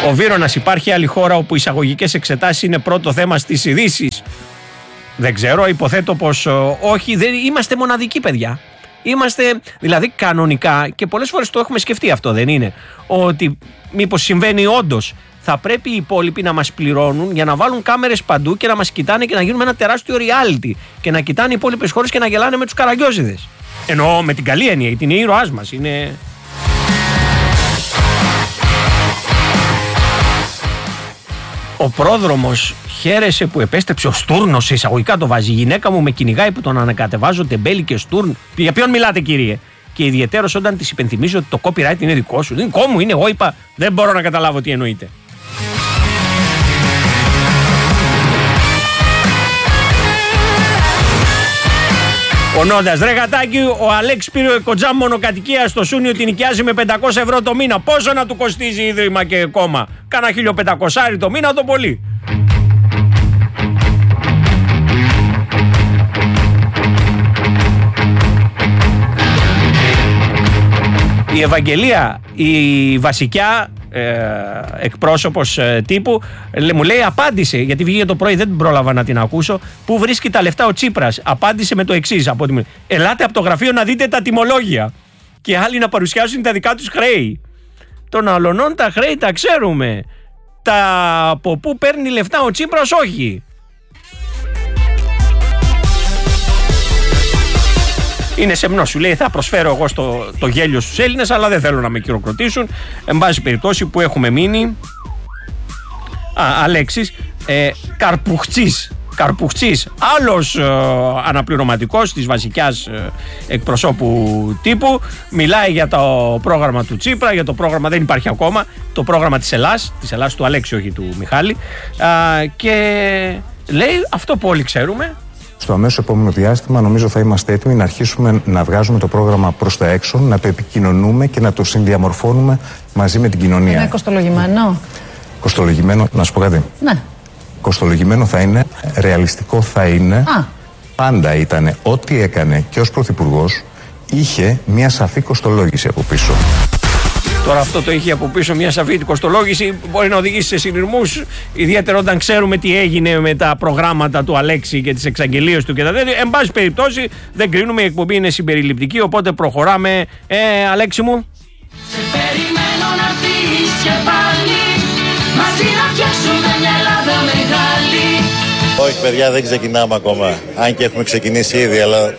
Ο Βίρονας, υπάρχει άλλη χώρα όπου οι εισαγωγικές εξετάσεις είναι πρώτο θέμα στις ειδήσεις? Δεν ξέρω, υποθέτω πως όχι. Δεν είμαστε μοναδικοί, παιδιά. Είμαστε, δηλαδή κανονικά, και πολλές φορές το έχουμε σκεφτεί αυτό, δεν είναι? Ότι μήπως συμβαίνει όντως, θα πρέπει οι υπόλοιποι να μας πληρώνουν για να βάλουν κάμερες παντού και να μας κοιτάνε και να γίνουμε ένα τεράστιο reality και να κοιτάνε οι υπόλοιπες χώρες και να γελάνε με τους καραγκιόζηδες. Εννοώ με την καλή έννοια, γιατί είναι ήρωάς μας. Είναι... Ο πρόδρομος χαίρεσε που επέστρεψε ο Στούρνος, σε εισαγωγικά το βάζει. Η γυναίκα μου με κυνηγάει που τον ανακατεβάζω τεμπέλη και Στούρν. Για ποιον μιλάτε, κύριε? Και ιδιαιτέρως όταν της υπενθυμίζω ότι το copyright είναι δικό σου. Είναι δικό μου, είναι, εγώ είπα. Δεν μπορώ να καταλάβω τι εννοείται. Ο Νόντας, ρε γατάκι, ο Αλέξ πήρε κοντζάμ μονοκατοικία στο Σούνιο, την νοικιάζει με 500 ευρώ το μήνα. Πόσο να του κοστίζει ίδρυμα και κόμμα? Κάνα 1.500 το μήνα το πολύ. Η Ευαγγελία, η βασικιά εκπρόσωπος τύπου, μου λέει, απάντησε, γιατί βγήκε το πρωί, δεν πρόλαβα να την ακούσω, πού βρίσκει τα λεφτά ο Τσίπρας. Απάντησε με το εξής: ελάτε από το γραφείο να δείτε τα τιμολόγια. Και άλλοι να παρουσιάσουν τα δικά τους χρέη. Των αλωνών τα χρέη τα ξέρουμε. Τα από πού παίρνει λεφτά ο Τσίπρας όχι. Είναι σεμνό, σου λέει, θα προσφέρω εγώ το γέλιο στους Έλληνες, αλλά δεν θέλω να με χειροκροτήσουν. Εν πάση περιπτώσει, που έχουμε μείνει. Αλέξης, Καρπουχτσής, άλλος αναπληρωματικός της βασικιάς εκπροσώπου τύπου, μιλάει για το πρόγραμμα του Τσίπρα, για το πρόγραμμα, δεν υπάρχει ακόμα, το πρόγραμμα της Ελλάς του Αλέξη, όχι του Μιχάλη, και λέει αυτό που όλοι ξέρουμε. Στο αμέσως επόμενο διάστημα νομίζω θα είμαστε έτοιμοι να αρχίσουμε να βγάζουμε το πρόγραμμα προς τα έξω, να το επικοινωνούμε και να το συνδιαμορφώνουμε μαζί με την κοινωνία. Είναι κοστολογημένο? Κοστολογημένο, να σου πω κάτι. Ναι. Κοστολογημένο θα είναι, ρεαλιστικό θα είναι. Πάντα ήταν, ό,τι έκανε και ως πρωθυπουργός είχε μια σαφή κοστολόγηση από πίσω. Τώρα αυτό το είχε από πίσω μια σαφή κοστολόγηση, μπορεί να οδηγήσει σε συνειρμούς, ιδιαίτερα όταν ξέρουμε τι έγινε με τα προγράμματα του Αλέξη και τις εξαγγελίες του και τα τέτοια. Εν πάση περιπτώσει, δεν κρίνουμε, η εκπομπή είναι συμπεριληπτική, οπότε προχωράμε. Αλέξη μου. Σε περιμένω να δεις και πάλι, μαζί να φτιάξουμε μια Ελλάδα μεγάλη. Όχι παιδιά, δεν ξεκινάμε ακόμα, αν και έχουμε ξεκινήσει ήδη, αλλά...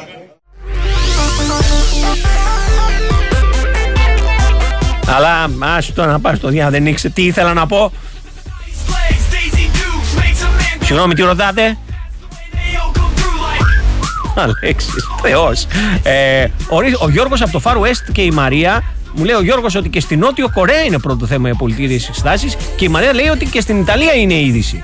Αλλά άσου το να πας στο διάδε, δεν ήξερε τι ήθελα να πω. Συγγνώμη, τι ρωτάτε? Αλέξης, Θεός. Ο Γιώργος από το Far West και η Μαρία, μου λέει ο Γιώργος ότι και στην Νότιο Κορέα είναι πρώτο θέμα η πολιτικές εξετάσεις, και η Μαρία λέει ότι και στην Ιταλία είναι η είδηση.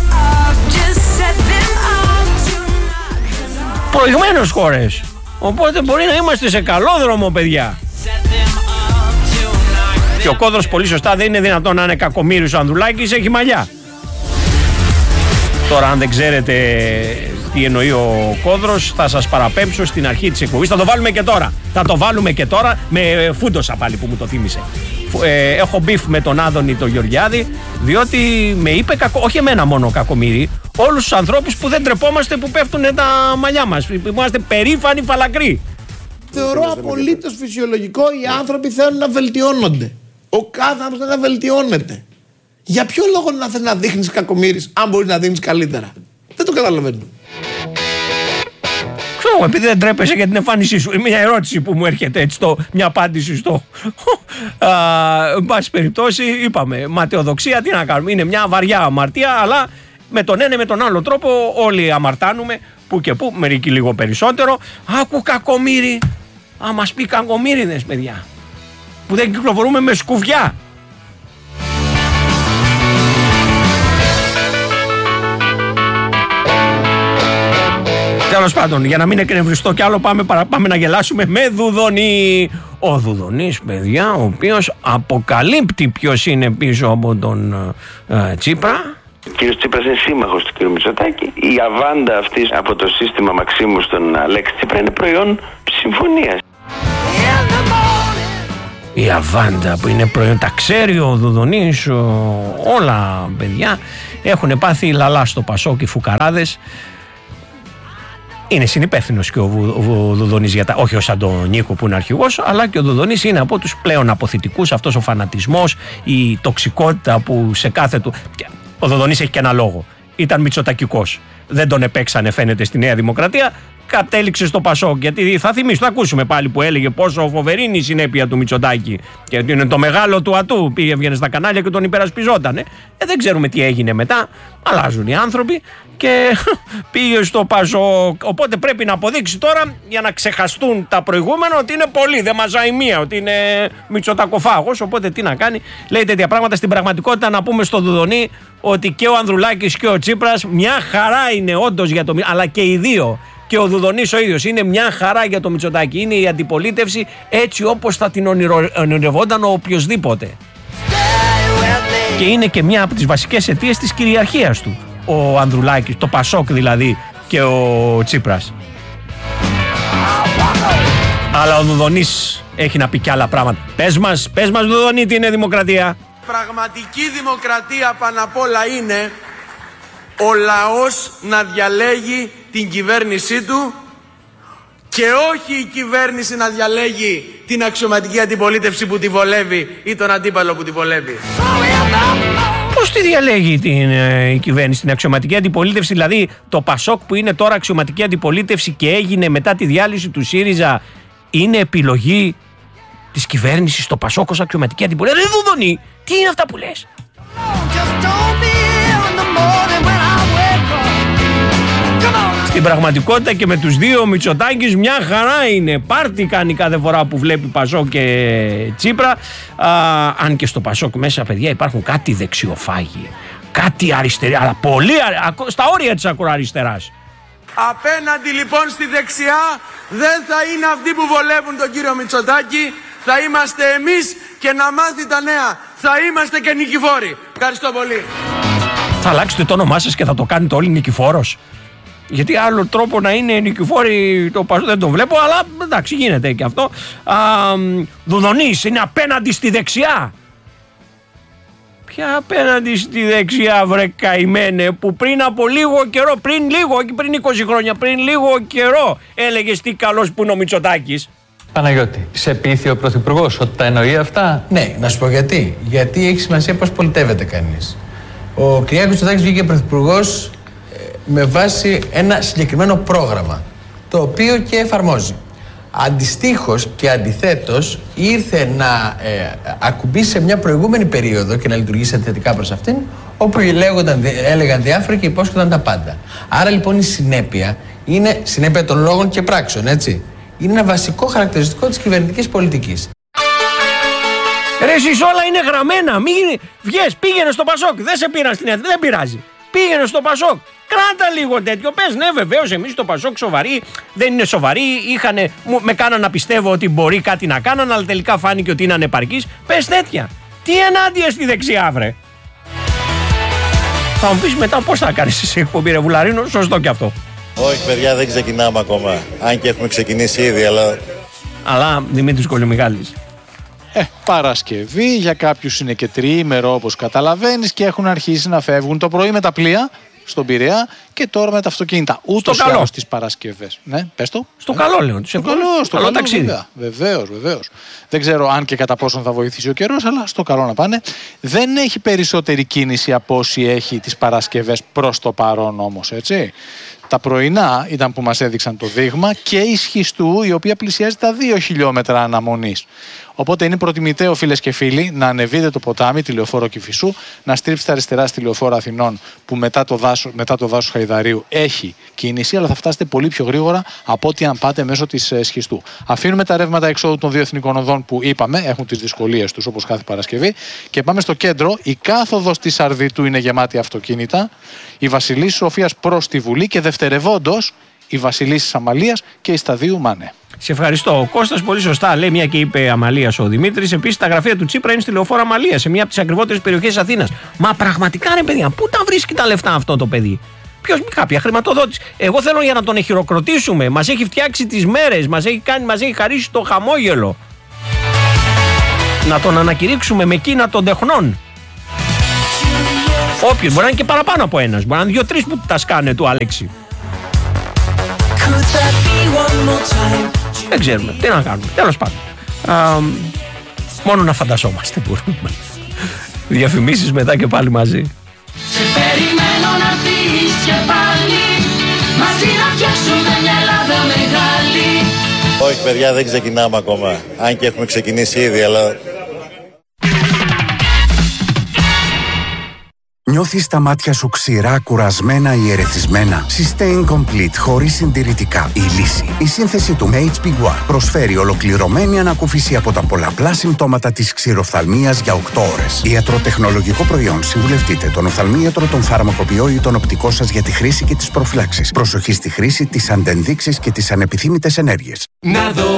Προηγμένες χώρες. Οπότε μπορεί να είμαστε σε καλό δρόμο, παιδιά. Και ο Κόδρος πολύ σωστά, δεν είναι δυνατόν να είναι κακομοίρης ο Ανδρουλάκης, έχει μαλλιά. Τώρα αν δεν ξέρετε τι εννοεί ο Κόδρος, θα σας παραπέμψω στην αρχή της εκπομπής. Θα το βάλουμε και τώρα, με φούντοσα πάλι που μου το θύμισε. Έχω μπιφ με τον Άδωνη τον Γεωργιάδη, διότι με είπε, όχι εμένα μόνο κακομοίρη, όλους τους ανθρώπους που δεν τρεπόμαστε που πέφτουν τα μαλλιά μας, που είμαστε περήφανοι φαλακροί. Θεωρώ απολύτως φυσιολογικό οι άνθρωποι θέλουν να βελτιώνονται. Ο κάθε άνθρωπος θέλει να βελτιώνεται. Για ποιο λόγο να θες να δείχνεις κακομοίρης, αν μπορείς να δείχνεις καλύτερα? Δεν το καταλαβαίνω. Ξέρω, επειδή δεν τρέπεσαι για την εμφάνισή σου. Μια ερώτηση που μου έρχεται έτσι, μια απάντηση στο. Εν πάση περιπτώσει, είπαμε, ματαιοδοξία, τι να κάνουμε. Είναι μια βαριά αμαρτία, αλλά με τον ένα με τον άλλο τρόπο όλοι αμαρτάνουμε. Που και που, μερικοί λίγο περισσότερο. Άκου κακομοίρη. Μας πει κακομοίριδες, παιδιά, που δεν κυκλοφορούμε με σκουβιά. Τέλος πάντων, για να μην εκνευριστώ κι άλλο, πάμε να γελάσουμε με Δουδονή. Ο Δουδονής, παιδιά, ο οποίος αποκαλύπτει ποιος είναι πίσω από τον Τσίπρα. Ο κύριος Τσίπρας είναι σύμμαχος του κύριου Μητσοτάκη. Η αβάντα αυτή από το σύστημα Μαξίμου στον Αλέξη Τσίπρα είναι προϊόν συμφωνίας. Η Αβάντα που είναι προϊόν, τα ξέρει ο Δουδονής, όλα παιδιά έχουν πάθει λαλά στο Πασόκ οι φουκαράδες. Είναι συνυπεύθυνος και ο Δουδονής για τα, όχι ως Αντωνίκο που είναι αρχηγός, αλλά και ο Δουδονής είναι από τους πλέον αποθητικούς, αυτός ο φανατισμός, η τοξικότητα που σε κάθε του. Ο Δουδονής έχει και ένα λόγο. Ήταν μητσοτακικός. Δεν τον επέξανε φαίνεται στη Νέα Δημοκρατία. Κατέληξε στο Πασόκ. Γιατί θα θυμίσω, θα ακούσουμε πάλι που έλεγε πόσο φοβερή είναι η συνέπεια του Μητσοτάκη. Και ότι είναι το μεγάλο του ατού. Έβγαινε στα κανάλια και τον υπερασπιζότανε. Δεν ξέρουμε τι έγινε μετά. Αλλάζουν οι άνθρωποι και πήγε στο Πασόκ. Οπότε πρέπει να αποδείξει τώρα για να ξεχαστούν τα προηγούμενα ότι είναι πολύ. Δεν μαζάει μία, ότι είναι Μητσοτακοφάγος. Οπότε τι να κάνει. Λέει τέτοια πράγματα. Στην πραγματικότητα να πούμε στο Δουδονή ότι και ο Ανδρουλάκης και ο Τσίπρας μια χαρά είναι όντως για το. Αλλά και οι δύο. Και ο Δουδονής ο ίδιος είναι μια χαρά για το Μητσοτάκη. Είναι η αντιπολίτευση έτσι όπως θα την ονειρευόταν ο οποιοσδήποτε. Και είναι και μια από τις βασικές αιτίες της κυριαρχίας του ο Ανδρουλάκης, το Πασόκ δηλαδή και ο Τσίπρας. Αλλά ο Δουδονής έχει να πει και άλλα πράγματα. Πες μας Δουδονή, τι είναι δημοκρατία. Πραγματική δημοκρατία πάνω απ' όλα είναι ο λαός να διαλέγει την κυβέρνησή του και όχι η κυβέρνηση να διαλέγει την αξιωματική αντιπολίτευση που τη βολεύει ή τον αντίπαλο που τη βολεύει. Πώς τη διαλέγει η κυβέρνηση, την αξιωματική αντιπολίτευση, δηλαδή το Πασόκ που είναι τώρα αξιωματική αντιπολίτευση και έγινε μετά τη διάλυση του ΣΥΡΙΖΑ, είναι επιλογή της κυβέρνησης το Πασόκ ως αξιωματική αντιπολίτευση? Ρε Δουδονή, τι είναι αυτά που λες? Στην πραγματικότητα και με τους δύο Μητσοτάκης μια χαρά είναι. Πάρτι κάνει κάθε φορά που βλέπει Πασόκ και Τσίπρα. Αν και στο Πασόκ μέσα, παιδιά, υπάρχουν κάτι δεξιοφάγοι, κάτι αριστεροί, αλλά πολύ στα όρια της ακροαριστεράς. Απέναντι λοιπόν στη δεξιά δεν θα είναι αυτοί που βολεύουν τον κύριο Μητσοτάκη. Θα είμαστε εμείς και να μάθει τα νέα. Θα είμαστε και νικηφόροι. Ευχαριστώ πολύ. Θα αλλάξετε το όνομά σας και θα το κάνετε όλοι Νικηφόρος? Γιατί άλλο τρόπο να είναι νικηφόροι το Πασόκ δεν το βλέπω, αλλά εντάξει, γίνεται και αυτό. Δουδονής είναι απέναντι στη δεξιά. Ποια απέναντι στη δεξιά, βρε καημένε, που πριν από λίγο καιρό, όχι πριν 20 χρόνια, πριν λίγο καιρό έλεγες τι καλός που είναι ο Μητσοτάκης. Παναγιώτη, σε πείθει ο Πρωθυπουργός ότι τα εννοεί αυτά? Ναι, να σου πω γιατί. Γιατί έχει σημασία πώς πολιτεύεται κανείς. Ο Κυριάκος Μητσοτάκης βγήκε πρωθυπουργός με βάση ένα συγκεκριμένο πρόγραμμα, το οποίο και εφαρμόζει. Αντιστοίχως και αντιθέτως ήρθε να ακουμπήσει σε μια προηγούμενη περίοδο και να λειτουργήσει αντιθετικά προς αυτήν, όπου έλεγαν διάφορα και υπόσχονταν τα πάντα. Άρα λοιπόν η συνέπεια είναι συνέπεια των λόγων και πράξεων, έτσι. Είναι ένα βασικό χαρακτηριστικό της κυβερνητικής πολιτικής. Ρε εσείς όλα είναι γραμμένα. Μην βγες, πήγαινε στο Πασόκ. Δεν σε πήραν στην Ελλάδα, δεν πειράζει. Πήγαινε στο Πασόκ. Κράτα λίγο τέτοιο. Πες ναι, βεβαίως εμείς στο Πασόκ σοβαροί. Δεν είναι σοβαροί. Με κάναν να πιστεύω ότι μπορεί κάτι να κάναν, αλλά τελικά φάνηκε ότι είναι ανεπαρκής. Πες τέτοια. Τι ενάντια στη δεξιά, βρε. Θα μου πεις μετά πώς θα κάνεις εσύ εκπομπή, ρε Βουλαρίνο. Σωστό και αυτό. Όχι, παιδιά, δεν ξεκινάμε ακόμα. Αν και έχουμε ξεκινήσει ήδη, Αλλά Δημήτρης Κολυμιγάλης. Παρασκευή, για κάποιους είναι και τριήμερο όπως καταλαβαίνεις και έχουν αρχίσει να φεύγουν το πρωί με τα πλοία στον Πειραιά και τώρα με τα αυτοκίνητα. Ούτως ή άλλως τις Παρασκευές. Ναι, πες το. Στο καλό λέω. Στο καλό ταξίδι. Βεβαίως. Δεν ξέρω αν και κατά πόσον θα βοηθήσει ο καιρός, αλλά στο καλό να πάνε. Δεν έχει περισσότερη κίνηση από όσοι έχει τις Παρασκευές προς το παρόν όμως, έτσι. Τα πρωινά ήταν που μας έδειξαν το δείγμα και η Σχιστού, η οποία πλησιάζει τα 2 χιλιόμετρα αναμονής. Οπότε είναι προτιμητέο, φίλες και φίλοι, να ανεβείτε το ποτάμι, τη λεωφόρο Κηφισού, να στρίψετε αριστερά στη λεωφόρο Αθηνών, που μετά το δάσος Χαϊδαρίου έχει κίνηση, αλλά θα φτάσετε πολύ πιο γρήγορα από ότι αν πάτε μέσω της Σχιστού. Αφήνουμε τα ρεύματα εξόδου των δύο εθνικών οδών που είπαμε, έχουν τις δυσκολίες τους όπως κάθε Παρασκευή, και πάμε στο κέντρο. Η κάθοδος της Αρδιτού είναι γεμάτη αυτοκίνητα, η Βασιλής Σοφίας προς τη Βουλή και δευτερευόντως η Βασιλής Αμαλίας και η Σταδίου Μάνε. Σε ευχαριστώ. Ο Κώστας πολύ σωστά λέει, μια και είπε Αμαλίας ο Δημήτρης. Επίσης, τα γραφεία του Τσίπρα είναι στη λεωφόρο Αμαλία, σε μια από τις ακριβότερες περιοχές της Αθήνας. Μα πραγματικά ρε παιδιά, πού τα βρίσκει τα λεφτά αυτό το παιδί? Κάποια χρηματοδότηση. Εγώ θέλω για να τον χειροκροτήσουμε. Μας έχει φτιάξει τις μέρες, μας έχει χαρίσει το χαμόγελο. Να τον ανακηρύξουμε με Κίνα των τεχνών. Όποιος, μπορεί να είναι και παραπάνω από ένας. Μπορεί να είναι 2-3 που τα σκάνε του Αλέξη. Δεν ξέρουμε. Τι να κάνουμε. Τέλος πάντων. Μόνο να φανταζόμαστε μπορούμε. Διαφημίσεις μετά και πάλι μαζί. Σε περιμένω να φύγεις και πάλι, μαζί να φτιάξουμε μια Ελλάδα μεγάλη. Όχι παιδιά, δεν ξεκινάμε ακόμα. Αν και έχουμε ξεκινήσει ήδη, αλλά... Νιώθεις τα μάτια σου ξηρά, κουρασμένα ή ερεθισμένα? Sustain Complete, χωρίς συντηρητικά. Η λύση. Η σύνθεση του HB1 προσφέρει ολοκληρωμένη ανακούφιση από τα πολλαπλά συμπτώματα της ξηροφθαλμίας για 8 ώρες. Ιατροτεχνολογικό προϊόν. Συμβουλευτείτε τον οφθαλμίατρο, τον φαρμακοποιό ή τον οπτικό σας για τη χρήση και τις προφυλάξεις. Προσοχή στη χρήση, τις αντενδείξεις και τις ανεπιθύμητες ενέργειες. Να δω